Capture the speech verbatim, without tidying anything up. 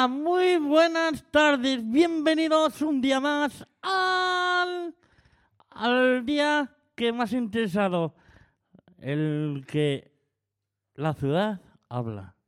Hola, muy buenas tardes. Bienvenidos un día más al, al día que más interesado, el que la ciudad habla.